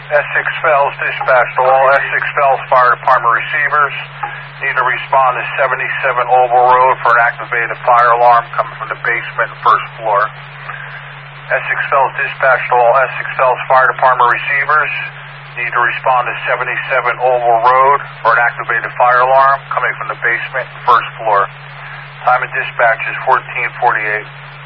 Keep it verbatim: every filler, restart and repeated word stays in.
Essex Fells dispatch to all Essex Fells Fire Department receivers. Need to respond to seventy-seven Oval Road for an activated fire alarm coming from the basement and first floor. Essex Fells dispatch to all Essex Fells Fire Department receivers. Need to respond to seventy-seven Oval Road for an activated fire alarm coming from the basement and first floor. Time of dispatch is fourteen forty-eight.